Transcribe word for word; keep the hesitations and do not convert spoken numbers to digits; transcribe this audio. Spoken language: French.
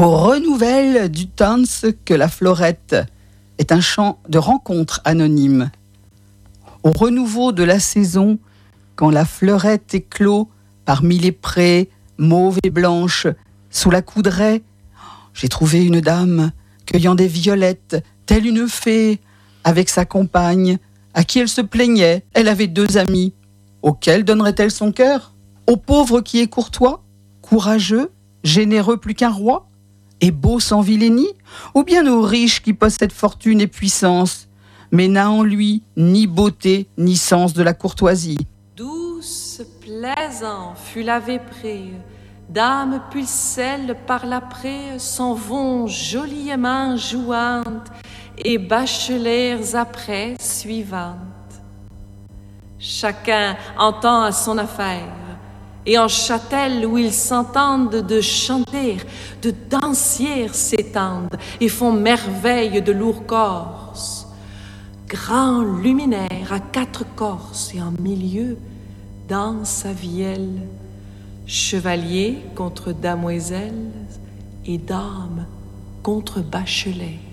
Aux renouvelles du tanz que la florette est un chant de rencontre anonyme. Au renouveau de la saison, quand la fleurette éclot parmi les prés, mauves et blanches, sous la coudraie, j'ai trouvé une dame cueillant des violettes, telle une fée, avec sa compagne, à qui elle se plaignait. Elle avait deux amis. Auquel donnerait-elle son cœur? Au pauvre qui est courtois, courageux, généreux plus qu'un roi, et beau sans vilainie, ou bien au riche qui possède fortune et puissance, mais n'a en lui ni beauté ni sens de la courtoisie. Douce, plaisant fut la véprée, dames pulselles par l'après s'en vont joliment jouantes, et bachelères après suivantes. Chacun entend à son affaire, et en châtel où ils s'entendent de chanter, de dansier s'étendent, et font merveille de lourds corses. Grand luminaire à quatre corses, et en milieu, dans sa vielle, chevalier contre damoiselles, et dames contre bachelets.